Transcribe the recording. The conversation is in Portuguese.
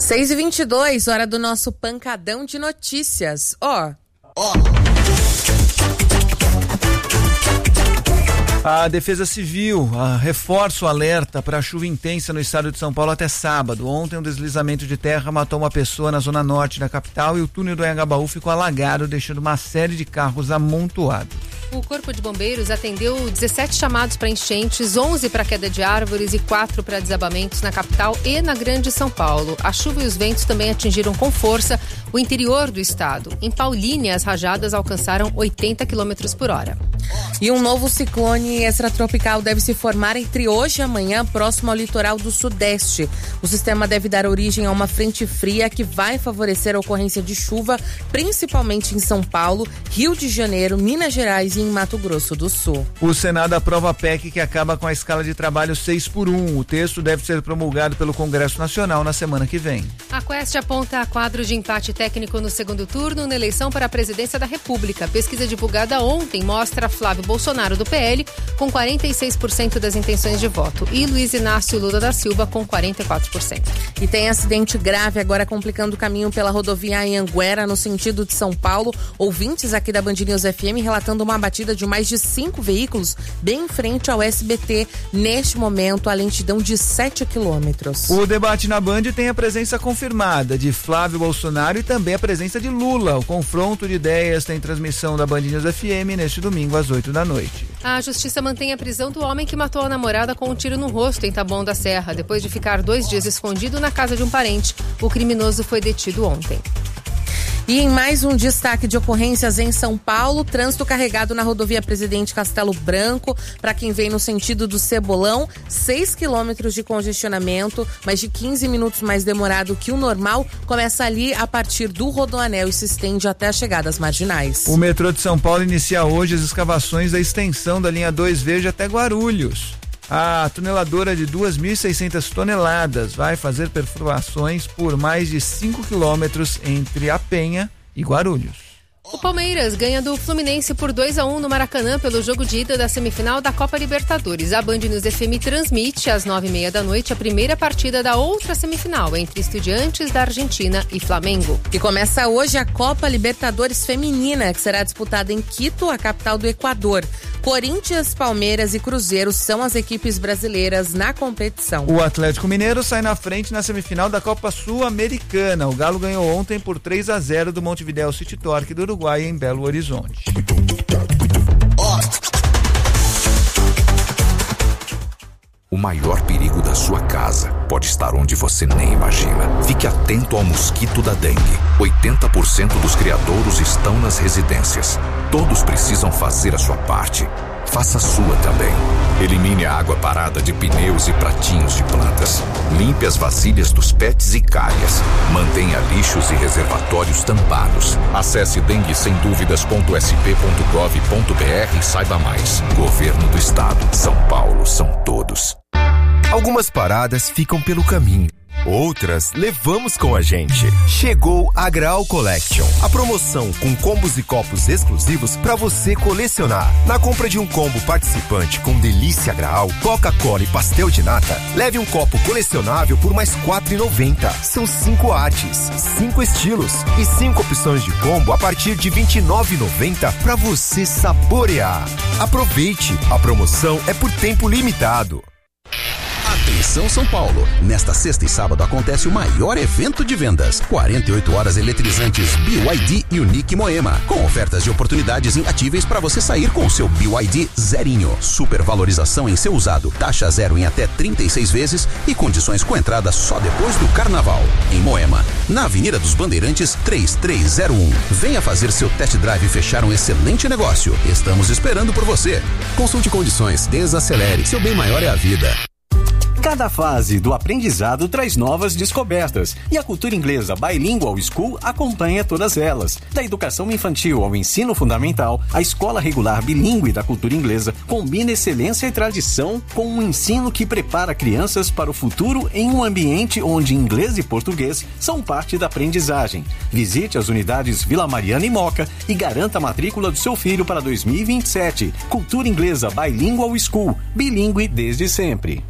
6h22, hora do nosso pancadão de notícias. A Defesa Civil reforça o alerta para chuva intensa no estado de São Paulo até sábado. Ontem, um deslizamento de terra matou uma pessoa na zona norte da capital e o túnel do Anhangabaú ficou alagado, deixando uma série de carros amontoados. O Corpo de Bombeiros atendeu 17 chamados para enchentes, 11 para queda de árvores e 4 para desabamentos na capital e na Grande São Paulo. A chuva e os ventos também atingiram com força o interior do estado. Em Paulínia, as rajadas alcançaram 80 km por hora. E um novo ciclone extratropical deve se formar entre hoje e amanhã, próximo ao litoral do Sudeste. O sistema deve dar origem a uma frente fria que vai favorecer a ocorrência de chuva, principalmente em São Paulo, Rio de Janeiro, Minas Gerais e em Mato Grosso do Sul. O Senado aprova a PEC que acaba com a escala de trabalho 6x1. O texto deve ser promulgado pelo Congresso Nacional na semana que vem. A Quest aponta quadro de empate técnico no segundo turno na eleição para a presidência da República. Pesquisa divulgada ontem mostra Flávio Bolsonaro do PL com 46% das intenções de voto e Luiz Inácio Lula da Silva com 44%. E tem acidente grave agora complicando o caminho pela rodovia Anhanguera no sentido de São Paulo. Ouvintes aqui da Band News FM relatando uma batida de mais de 5 veículos bem em frente ao SBT. Neste momento, a lentidão de 7 quilômetros. O debate na Band tem a presença confirmada de Flávio Bolsonaro e também a presença de Lula. O confronto de ideias tem transmissão da Band News FM neste domingo às 8 da noite. A justiça mantém a prisão do homem que matou a namorada com um tiro no rosto em Taboão da Serra. Depois de ficar 2 dias escondido na casa de um parente, o criminoso foi detido ontem. E em mais um destaque de ocorrências em São Paulo, trânsito carregado na rodovia Presidente Castelo Branco, para quem vem no sentido do Cebolão, 6 quilômetros de congestionamento, mais de 15 minutos mais demorado que o normal, começa ali a partir do Rodoanel e se estende até a chegada às Marginais. O metrô de São Paulo inicia hoje as escavações da extensão da linha 2 Verde até Guarulhos. A tuneladora de 2.600 toneladas vai fazer perfurações por mais de 5 quilômetros entre a Penha e Guarulhos. O Palmeiras ganha do Fluminense por 2-1 no Maracanã pelo jogo de ida da semifinal da Copa Libertadores. A Band News FM transmite às 9h30 da noite a primeira partida da outra semifinal entre Estudiantes da Argentina e Flamengo. E começa hoje a Copa Libertadores Feminina, que será disputada em Quito, a capital do Equador. Corinthians, Palmeiras e Cruzeiro são as equipes brasileiras na competição. O Atlético Mineiro sai na frente na semifinal da Copa Sul-Americana. O Galo ganhou ontem por 3-0 do Montevideo City Torque do Uruguai em Belo Horizonte. O maior perigo da sua casa pode estar onde você nem imagina. Fique atento ao mosquito da dengue. 80% dos criadouros estão nas residências. Todos precisam fazer a sua parte. Faça a sua também. Elimine a água parada de pneus e pratinhos de plantas. Limpe as vasilhas dos pets e calhas. Mantenha lixos e reservatórios tampados. Acesse denguesemduvidas.sp.gov.br e saiba mais. Governo do Estado. São Paulo são todos. Algumas paradas ficam pelo caminho. Outras levamos com a gente. Chegou a Graal Collection, a promoção com combos e copos exclusivos para você colecionar. Na compra de um combo participante com delícia Graal, Coca-Cola e pastel de nata, leve um copo colecionável por mais R$ 4,90. São 5 artes, 5 estilos e 5 opções de combo a partir de R$ 29,90 para você saborear. Aproveite, a promoção é por tempo limitado. Atenção São Paulo, nesta sexta e sábado acontece o maior evento de vendas, 48 horas eletrizantes BYD Unique Moema, com ofertas de oportunidades imbatíveis para você sair com o seu BYD zerinho, supervalorização em seu usado, taxa zero em até 36 vezes e condições com entrada só depois do carnaval. Em Moema, na Avenida dos Bandeirantes 3301. Venha fazer seu test drive e fechar um excelente negócio. Estamos esperando por você. Consulte condições, desacelere, seu bem maior é a vida. Cada fase do aprendizado traz novas descobertas e a Cultura Inglesa Bilingual School acompanha todas elas. Da educação infantil ao ensino fundamental, a Escola Regular Bilíngue da Cultura Inglesa combina excelência e tradição com um ensino que prepara crianças para o futuro em um ambiente onde inglês e português são parte da aprendizagem. Visite as unidades Vila Mariana e Moca e garanta a matrícula do seu filho para 2027. Cultura Inglesa Bilingual School, bilíngue desde sempre.